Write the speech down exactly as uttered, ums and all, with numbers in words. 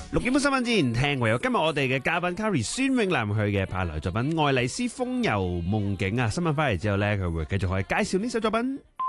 六點半新聞之前聽過有今日我哋嘅嘉賓 Carrie 孫永南佢嘅派來作品《愛麗絲風遊夢境》啊！新聞翻嚟之後咧，佢會繼續可以介紹呢首作品。